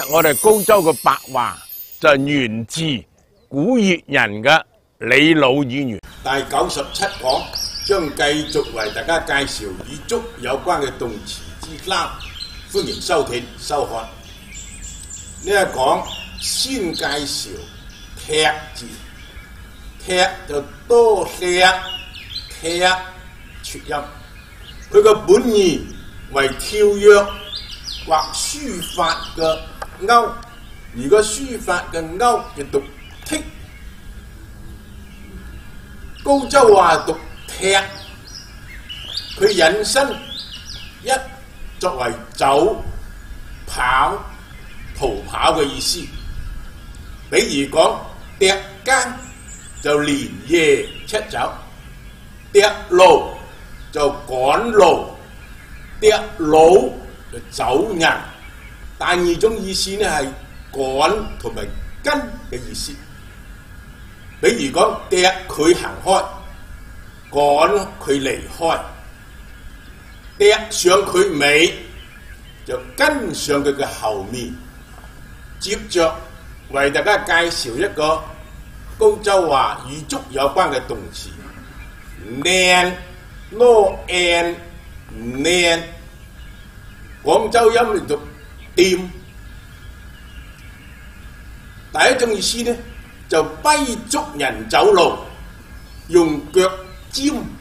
我哋高州嘅白話就係源自古越人嘅李老語言。 第97講將繼續為大家介紹與足有關嘅動詞之三，歡迎收聽收看。呢一講先介紹踢字，踢就多踢，踢撮音。佢個本意為跳躍或書法嘅勾，如果書法嘅勾就讀剔，高州話讀踢。佢引申一作為走、跑、逃跑嘅意思，比如講趯更就連夜出走，趯路就趕路，趯路就走人。第二種意思呢係趕同埋跟嘅意思，比如講趯佢行開，趕佢離開，趯上佢尾就跟上佢嘅後面。接着為大家介紹一個高州話與足有關嘅動詞，躡 no an 躡，廣州音嚟讀掂。第一種意思呢就逼足人走路，用腳尖